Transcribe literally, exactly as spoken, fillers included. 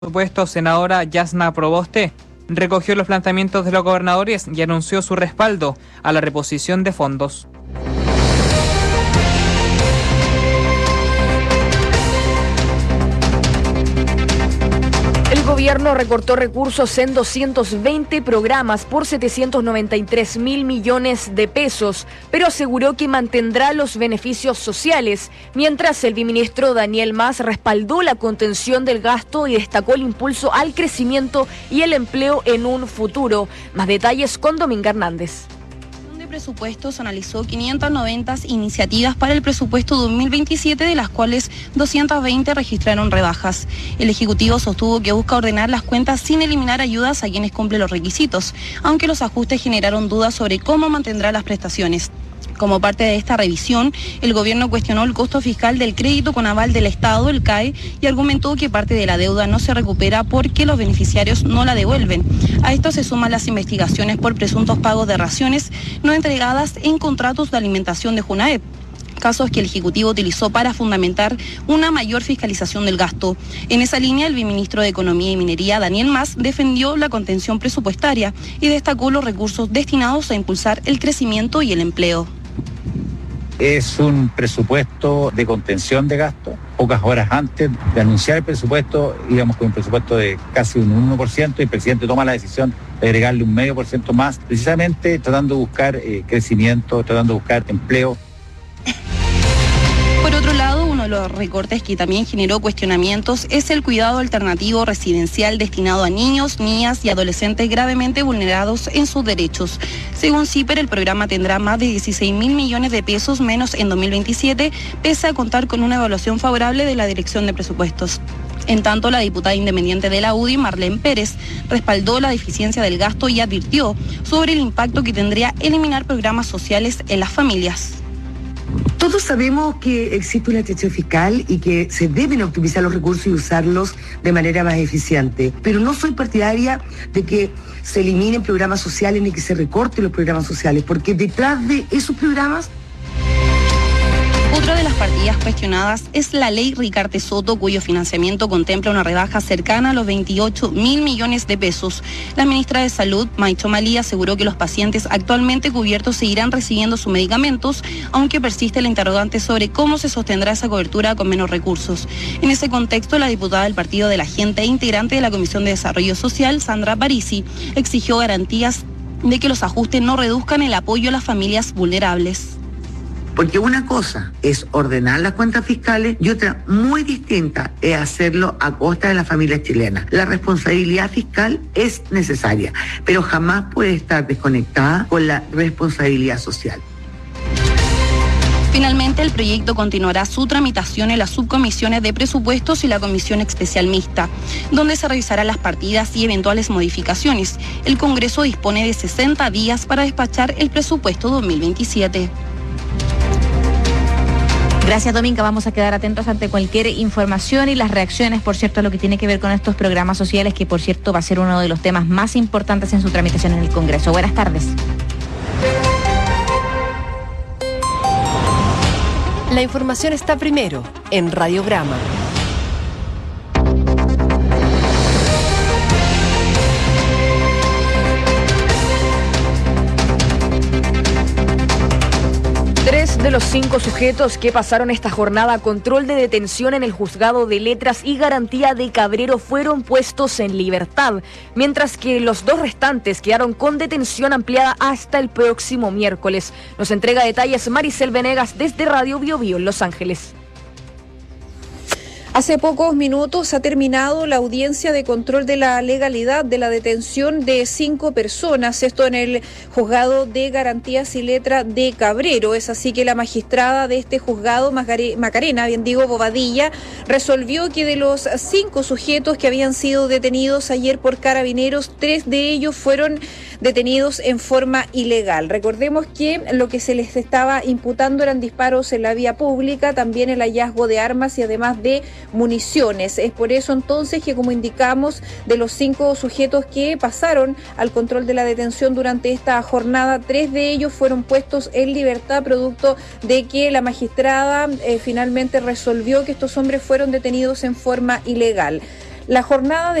Presupuesto, senadora Yasna Proboste, recogió los planteamientos de los gobernadores y anunció su respaldo a la reposición de fondos. El gobierno recortó recursos en doscientos veinte programas por setecientos noventa y tres mil millones de pesos, pero aseguró que mantendrá los beneficios sociales, mientras el viceministro Daniel Mas respaldó la contención del gasto y destacó el impulso al crecimiento y el empleo en un futuro. Más detalles con Dominga Hernández. Presupuestos analizó quinientas noventa iniciativas para el presupuesto dos mil veintisiete, de las cuales doscientas veinte registraron rebajas. El Ejecutivo sostuvo que busca ordenar las cuentas sin eliminar ayudas a quienes cumplen los requisitos, aunque los ajustes generaron dudas sobre cómo mantendrá las prestaciones. Como parte de esta revisión, el gobierno cuestionó el costo fiscal del crédito con aval del Estado, el C A E, y argumentó que parte de la deuda no se recupera porque los beneficiarios no la devuelven. A esto se suman las investigaciones por presuntos pagos de raciones no entregadas en contratos de alimentación de Junaep, casos que el Ejecutivo utilizó para fundamentar una mayor fiscalización del gasto. En esa línea, el viceministro de Economía y Minería, Daniel Mas, defendió la contención presupuestaria y destacó los recursos destinados a impulsar el crecimiento y el empleo. Es un presupuesto de contención de gastos. Pocas horas antes de anunciar el presupuesto, íbamos con un presupuesto de casi un uno por ciento y el presidente toma la decisión de agregarle un medio por ciento más, precisamente tratando de buscar eh, crecimiento, tratando de buscar empleo. Por otro lado, uno de los recortes que también generó cuestionamientos es el cuidado alternativo residencial destinado a niños, niñas y adolescentes gravemente vulnerados en sus derechos. Según CIPER, el programa tendrá más de dieciséis mil millones de pesos menos en dos mil veintisiete, pese a contar con una evaluación favorable de la Dirección de Presupuestos. En tanto, la diputada independiente de la U D I, Marlene Pérez, respaldó la deficiencia del gasto y advirtió sobre el impacto que tendría eliminar programas sociales en las familias. Todos sabemos que existe una estrechez fiscal y que se deben optimizar los recursos y usarlos de manera más eficiente, pero no soy partidaria de que se eliminen programas sociales ni que se recorten los programas sociales, porque detrás de esos programas... Otra de las partidas cuestionadas es la ley Ricarte Soto, cuyo financiamiento contempla una rebaja cercana a los veintiocho mil millones de pesos. La ministra de Salud, Maicho Malí, aseguró que los pacientes actualmente cubiertos seguirán recibiendo sus medicamentos, aunque persiste la interrogante sobre cómo se sostendrá esa cobertura con menos recursos. En ese contexto, la diputada del Partido de la Gente e integrante de la Comisión de Desarrollo Social, Sandra Parisi, exigió garantías de que los ajustes no reduzcan el apoyo a las familias vulnerables. Porque una cosa es ordenar las cuentas fiscales y otra muy distinta es hacerlo a costa de las familias chilenas. La responsabilidad fiscal es necesaria, pero jamás puede estar desconectada con la responsabilidad social. Finalmente, el proyecto continuará su tramitación en las subcomisiones de presupuestos y la comisión especial mixta, donde se revisarán las partidas y eventuales modificaciones. El Congreso dispone de sesenta días para despachar el presupuesto dos mil veintisiete. Gracias, Dominga. Vamos a quedar atentos ante cualquier información y las reacciones, por cierto, a lo que tiene que ver con estos programas sociales, que por cierto va a ser uno de los temas más importantes en su tramitación en el Congreso. Buenas tardes. La información está primero en Radiograma. Tres de los cinco sujetos que pasaron esta jornada a control de detención en el Juzgado de Letras y Garantía de Cabrero fueron puestos en libertad, mientras que los dos restantes quedaron con detención ampliada hasta el próximo miércoles. Nos entrega detalles Maricel Venegas desde Radio Bio Bio en Los Ángeles. Hace pocos minutos ha terminado la audiencia de control de la legalidad de la detención de cinco personas, esto en el Juzgado de Garantías y Letras de Cabrero. Es así que la magistrada de este juzgado, Macarena, bien digo, Bobadilla, resolvió que de los cinco sujetos que habían sido detenidos ayer por carabineros, tres de ellos fueron detenidos en forma ilegal. Recordemos que lo que se les estaba imputando eran disparos en la vía pública, también el hallazgo de armas y además de municiones. Es por eso entonces que, como indicamos, de los cinco sujetos que pasaron al control de la detención durante esta jornada, tres de ellos fueron puestos en libertad producto de que la magistrada eh, finalmente resolvió que estos hombres fueron detenidos en forma ilegal. La jornada de